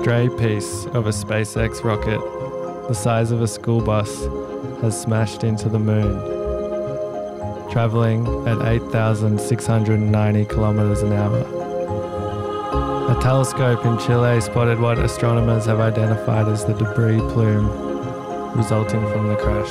stray piece of a SpaceX rocket the size of a school bus has smashed into the moon, travelling at 8,690 kilometres an hour. A telescope in Chile spotted what astronomers have identified as the debris plume resulting from the crash.